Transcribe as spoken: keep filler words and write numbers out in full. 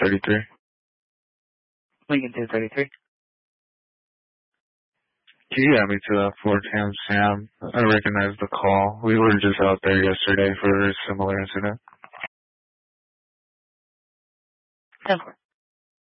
thirty-three. Lincoln two thirty-three. Can you add me to that Fort Ham Sam? I recognize the call. We were just out there yesterday for a similar incident. ten four.